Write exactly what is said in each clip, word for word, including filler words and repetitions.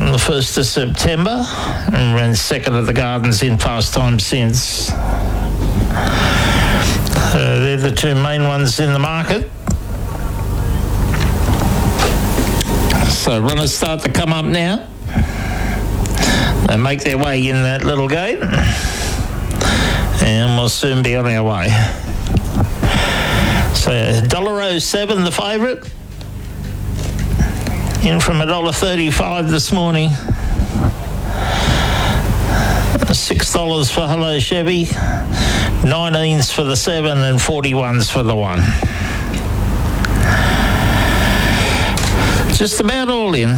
on the first of September and ran second at the Gardens in Pastime since. Uh, they're the two main ones in the market. So runners start to come up now. They make their way in that little gate and we'll soon be on our way. So one dollar oh seven the favourite, in from one dollar thirty-five this morning. six dollars for Hello Chevy, nineteens for the seven and forty-ones for the one. Just about all in.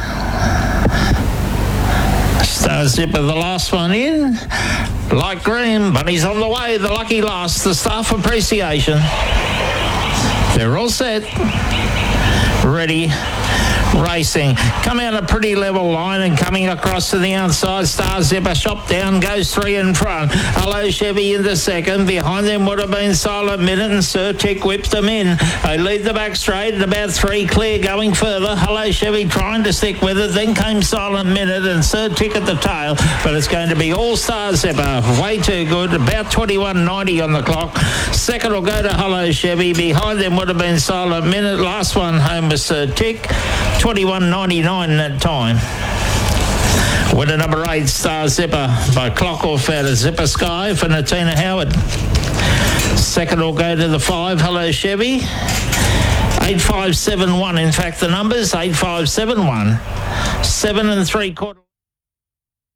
Star Zipper, the last one in. Light green, Bunny's on the way, the lucky last, the staff appreciation. They're all set. Ready. Racing. Come out a pretty level line and coming across to the outside. Star Zipper shop down, goes three in front. Hello Chevy in the second. Behind them would have been Silent Minute and Sir Tick whipped them in. They lead the back straight at about three clear going further. Hello Chevy trying to stick with it. Then came Silent Minute and Sir Tick at the tail. But it's going to be All Star Zipper. Way too good. About twenty-one ninety on the clock. Second will go to Hello Chevy. Behind them would have been Silent Minute. Last one home was Sir Tick. twenty-one ninety-nine that time. Winner number eight, Star Zipper by clock off out of Zipper Sky for Natina Howard. Second will go to the five, Hello Chevy. eight five seven one, in fact the numbers, eight five seven one. Seven and three quarter.